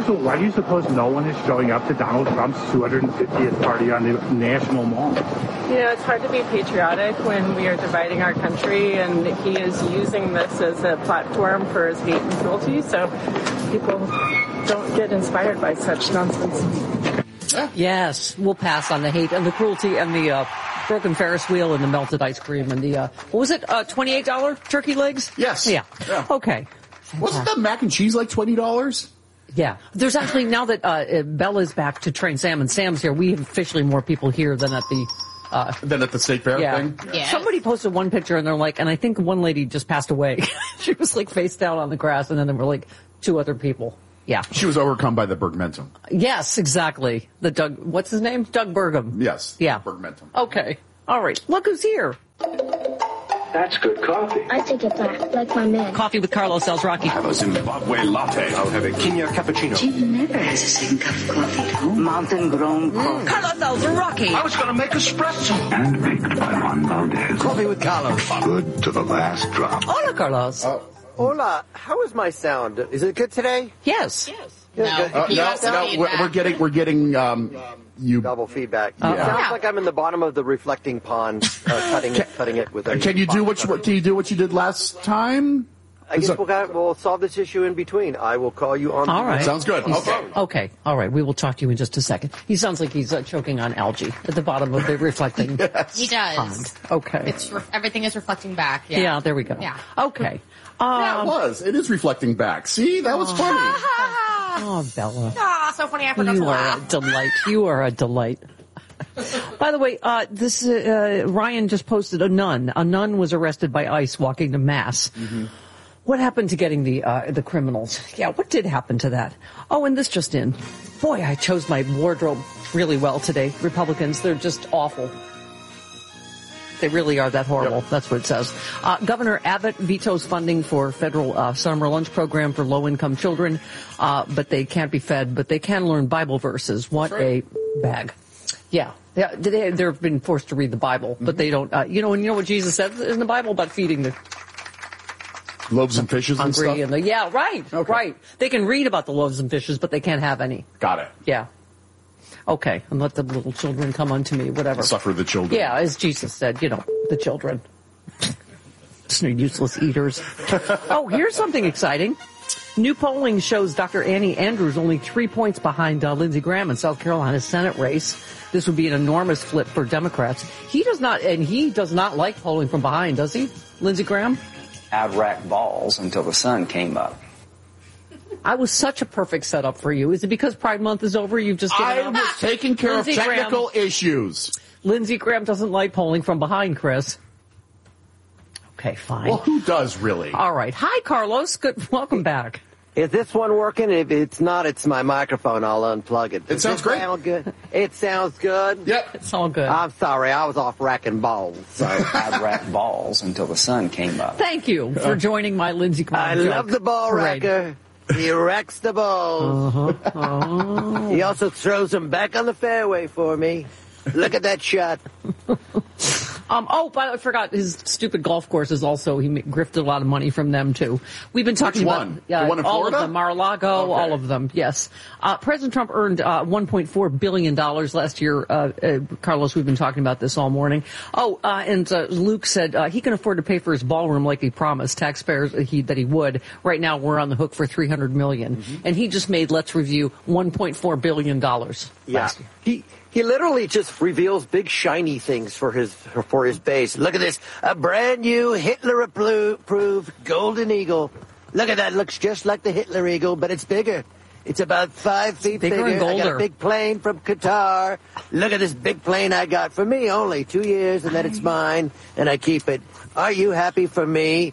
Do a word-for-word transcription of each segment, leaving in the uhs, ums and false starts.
Also, why do you suppose no one is showing up to Donald Trump's two hundred fiftieth party on the National Mall? You know, it's hard to be patriotic when we are dividing our country, and he is using this as a platform for his hate and cruelty, so people don't get inspired by such nonsense. Yes, we'll pass on the hate and the cruelty and the uh, broken Ferris wheel and the melted ice cream and the, uh, what was it, uh, twenty-eight dollars turkey legs? Yes. Yeah. yeah. Okay. Wasn't that mac and cheese like twenty dollars? Yeah. There's actually, now that uh, Bella's back to train Sam and Sam's here, we have officially more people here than at the... Uh, than at the state fair yeah. thing? Yes. Somebody posted one picture and they're like, and I think one lady just passed away. She was like face down on the grass, and then there were like two other people. Yeah. She was overcome by the Bergmentum. Yes, exactly. The Doug, what's his name? Doug Burgum. Yes. Yeah. Bergmentum. Okay. All right. Look who's here. That's good coffee. I take it black, like my man. Coffee with Carlos Alzraki. Have a Zimbabwe latte. I'll have a Kenya cappuccino. Jim never has a second cup of coffee at home. Mountain grown coffee. Carlos Alzraki. I was going to make espresso. Handmade by Juan Valdez. Coffee with Carlos. Good to the last drop. Hola, Carlos. Uh, hola. How is my sound? Is it good today? Yes. Yes. Yeah, No, good. Uh, he no, has no, feedback. we're, we're getting, we're getting, um, you. Double feedback. Uh-oh. It sounds Yeah. like I'm in the bottom of the reflecting pond, uh, cutting it, cutting it with a. Can you do what you, can you do what you did last time? I guess we'll, got, we'll solve this issue in between. I will call you on. All right. Sounds good. Okay. Okay. All right. We will talk to you in just a second. He sounds like he's uh, choking on algae at the bottom of the reflecting He does. pond. Okay. It's re- everything is reflecting back. Yeah. Yeah, there we go. Yeah. Okay. Yeah, it Um, was. It is reflecting back. See, that was funny. oh, Bella. Ah, so funny. I forgot You to are a laugh. delight. You are a delight. By the way, uh, this uh, Ryan just posted a nun. A nun was arrested by ICE walking to mass. Mm-hmm. What happened to getting the uh, the criminals? Yeah, what did happen to that? Oh, and this just in. Boy, I chose my wardrobe really well today. Republicans, they're just awful. They really are that horrible. Yep. That's what it says. Uh, Governor Abbott vetoes funding for federal uh, summer lunch program for low-income children, uh, but they can't be fed, but they can learn Bible verses. What right. a bag. Yeah. Yeah, they, they've been forced to read the Bible, mm-hmm. but they don't, uh, you know, and you know what Jesus said in the Bible about feeding the loaves and fishes and stuff? And the, yeah, right, okay. right. They can read about the loaves and fishes, but they can't have any. Got it. Yeah. Okay, and let the little children come unto me, whatever. Suffer the children. Yeah, as Jesus said, you know, the children. Useless eaters. Oh, here's something exciting. New polling shows Doctor Annie Andrews only three points behind uh, Lindsey Graham in South Carolina's Senate race. This would be an enormous flip for Democrats. He does not, and he does not like polling from behind, does he, Lindsey Graham? I'd rack balls until the sun came up. I was such a perfect setup for you. Is it because Pride Month is over? You've just given I up? was taking care Lindsey of technical Graham. issues. Lindsey Graham doesn't like polling from behind, Chris. Okay, fine. Well, who does really? All right. Hi, Carlos. Good. Welcome back. Is this one working? If it's not, it's my microphone. I'll unplug it. It Does sounds this great. Sound good? It sounds good. Yep. It's all good. I'm sorry. I was off racking balls. So I'd rack balls until the sun came up. Thank you for joining my Lindsey Graham I joke love the ball parade. racker. He wrecks the balls. Uh-huh. Oh. He also throws them back on the fairway for me. Look at that shot. Um, oh, but I forgot his stupid golf courses also. He grifted a lot of money from them, too. We've been talking Which about one? Yeah, The one in all Florida? of them. Mar-a-Lago, Okay. all of them, yes. Uh, President Trump earned uh, one point four billion dollars last year. Uh, uh, Carlos, we've been talking about this all morning. Oh, uh, and uh, Luke said uh, he can afford to pay for his ballroom like he promised taxpayers uh, he, that he would. Right now, we're on the hook for three hundred million dollars. Mm-hmm. And he just made, let's review, one point four billion dollars Yeah. last year. He he literally just reveals big shiny things for his for his base. Look at this, a brand new Hitler-approved Golden Eagle. Look at that, looks just like the Hitler Eagle, but it's bigger. It's about five feet bigger bigger. and I got golder. a big plane from Qatar. Look at this big plane I got for me only two years, and then it's mine, and I keep it. Are you happy for me?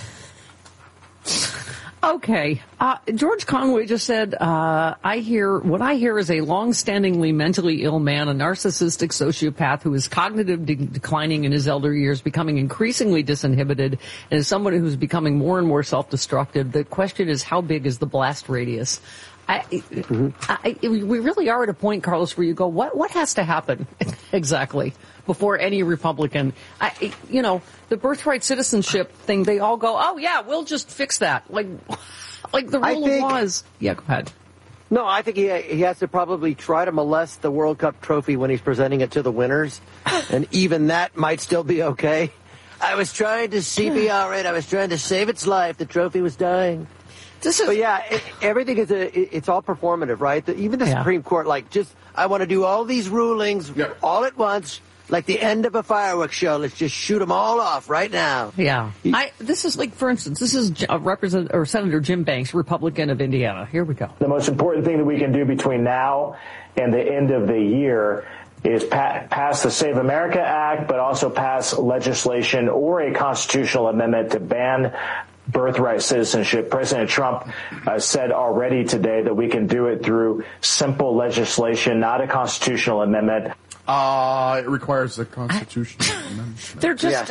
Okay. Uh, George Conway just said, uh, I hear, what I hear is a long-standingly mentally ill man, a narcissistic sociopath who is cognitive de- declining in his elder years, becoming increasingly disinhibited, and is someone who's becoming more and more self-destructive. The question is, how big is the blast radius? I, mm-hmm. I, we really are at a point, Carlos, where you go, what, what has to happen exactly before any Republican, I, you know, the birthright citizenship thing, they all go, oh yeah, we'll just fix that. Like, like the rule think, of law is, yeah, go ahead. No, I think he he has to probably try to molest the World Cup trophy when he's presenting it to the winners, and even that might still be okay. I was trying to C P R it. I was trying to save its life. The trophy was dying. This is, but yeah, it, everything is a. It, it's all performative, right? The, even the Yeah. Supreme Court, like, just I want to do all these rulings Yep. all at once, like the end of a fireworks show. Let's just shoot them all off right now. Yeah. I, this is like, for instance, this is uh, Representative or Senator Jim Banks, Republican of Indiana. Here we go. The most important thing that we can do between now and the end of the year is pa- pass the Save America Act, but also pass legislation or a constitutional amendment to ban birthright citizenship. President Trump uh, said already today that we can do it through simple legislation, not a constitutional amendment. Uh, it requires a constitutional amendment. They're just